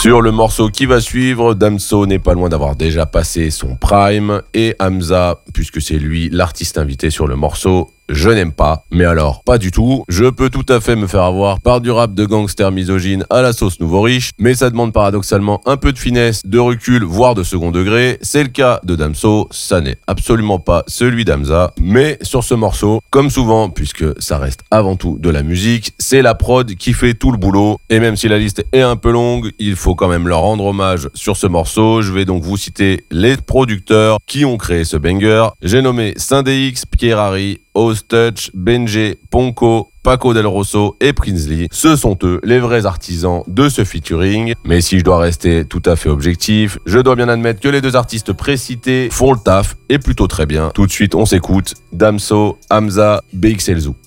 Sur le morceau qui va suivre, Damso n'est pas loin d'avoir déjà passé son prime et Hamza, puisque c'est lui l'artiste invité sur le morceau, je n'aime pas, mais alors pas du tout. Je peux tout à fait me faire avoir par du rap de gangster misogyne à la sauce nouveau riche, mais ça demande paradoxalement un peu de finesse, de recul, voire de second degré. C'est le cas de Damso, ça n'est absolument pas celui d'Hamza, mais sur ce morceau, comme souvent, puisque ça reste avant tout de la musique, c'est la prod qui fait tout le boulot, et même si la liste est un peu longue, il faut quand même leur rendre hommage sur ce morceau. Je vais donc vous citer les producteurs qui ont créé ce banger. J'ai nommé Syndex, Pierre Harry, Touch, Benjé, Ponko, Paco Del Rosso et Prinsley. Ce sont eux les vrais artisans de ce featuring. Mais si je dois rester tout à fait objectif, je dois bien admettre que les deux artistes précités font le taf et plutôt très bien. Tout de suite, on s'écoute. Damso, Hamza, BXL Zoo.